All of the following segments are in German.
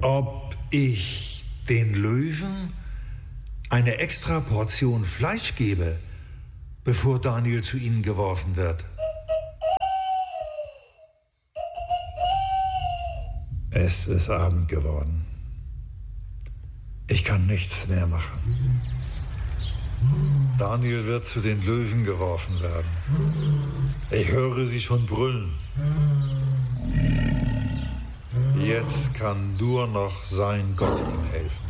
ob ich den Löwen eine extra Portion Fleisch gebe, bevor Daniel zu ihnen geworfen wird. Es ist Abend geworden. Ich kann nichts mehr machen. Daniel wird zu den Löwen geworfen werden. Ich höre sie schon brüllen. Jetzt kann nur noch sein Gott ihm helfen.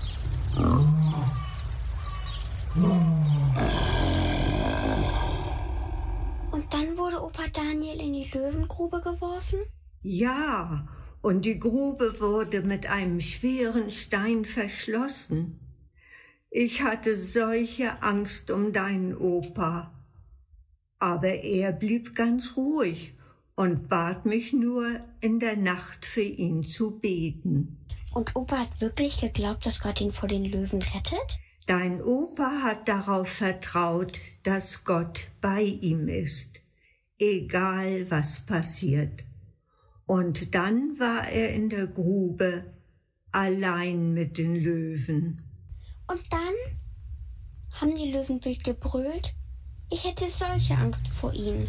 Und dann wurde Opa Daniel in die Löwengrube geworfen? Ja, und die Grube wurde mit einem schweren Stein verschlossen. Ich hatte solche Angst um deinen Opa. Aber er blieb ganz ruhig und bat mich nur, in der Nacht für ihn zu beten. Und Opa hat wirklich geglaubt, dass Gott ihn vor den Löwen rettet? Dein Opa hat darauf vertraut, dass Gott bei ihm ist, egal was passiert. Und dann war er in der Grube, allein mit den Löwen. Und dann haben die Löwen wild gebrüllt. Ich hätte solche Angst vor ihnen.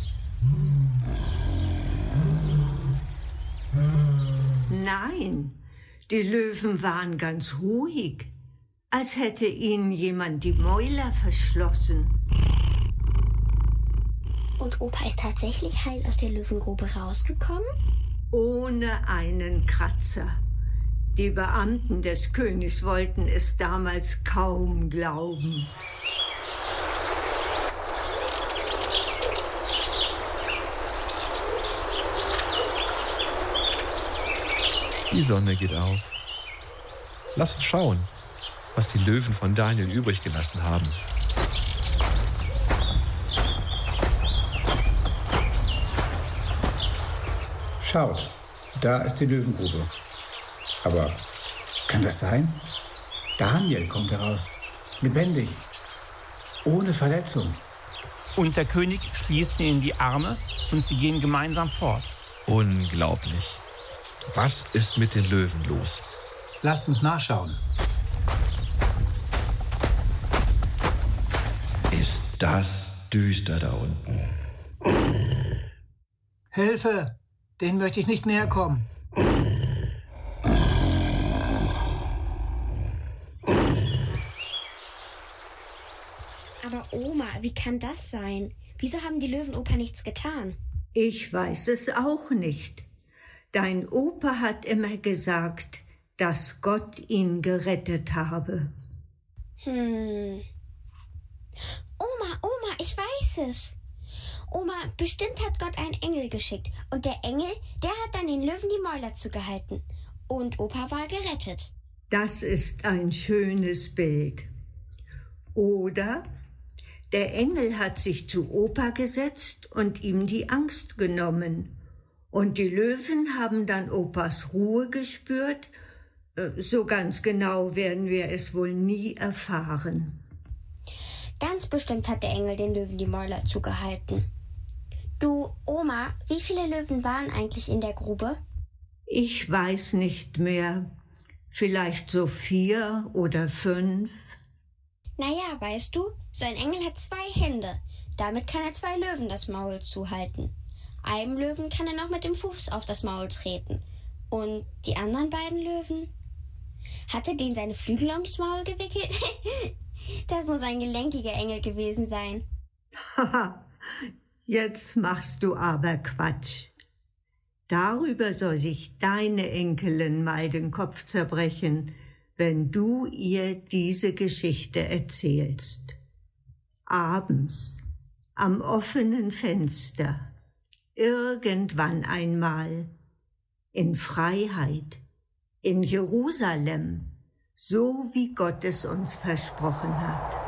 Nein, die Löwen waren ganz ruhig, als hätte ihnen jemand die Mäuler verschlossen. Und Opa ist tatsächlich heil aus der Löwengrube rausgekommen? Ohne einen Kratzer. Die Beamten des Königs wollten es damals kaum glauben. Die Sonne geht auf. Lass uns schauen, was die Löwen von Daniel übrig gelassen haben. Schaut, da ist die Löwengrube. Aber kann das sein? Daniel kommt heraus, lebendig, ohne Verletzung. Und der König schließt ihn in die Arme und sie gehen gemeinsam fort. Unglaublich. Was ist mit den Löwen los? Lasst uns nachschauen. Ist das düster da unten? Hilfe! Denen möchte ich nicht näher kommen. Aber Oma, wie kann das sein? Wieso haben die Löwen Opa nichts getan? Ich weiß es auch nicht. Dein Opa hat immer gesagt, dass Gott ihn gerettet habe. Oma, ich weiß es. Oma, bestimmt hat Gott einen Engel geschickt. Und der Engel, der hat dann den Löwen die Mäuler zugehalten. Und Opa war gerettet. Das ist ein schönes Bild. Oder der Engel hat sich zu Opa gesetzt und ihm die Angst genommen. Und die Löwen haben dann Opas Ruhe gespürt. So ganz genau werden wir es wohl nie erfahren. Ganz bestimmt hat der Engel den Löwen die Mäuler zugehalten. Du, Oma, wie viele Löwen waren eigentlich in der Grube? Ich weiß nicht mehr. Vielleicht so 4 oder 5. Naja, weißt du, so ein Engel hat 2 Hände. Damit kann er 2 Löwen das Maul zuhalten. Einem Löwen kann er noch mit dem Fuß auf das Maul treten. Und die anderen beiden Löwen? Hat er denen seine Flügel ums Maul gewickelt? Das muss ein gelenkiger Engel gewesen sein. Haha, jetzt machst du aber Quatsch. Darüber soll sich deine Enkelin mal den Kopf zerbrechen, wenn du ihr diese Geschichte erzählst. Abends, am offenen Fenster, irgendwann einmal, in Freiheit, in Jerusalem, so wie Gott es uns versprochen hat.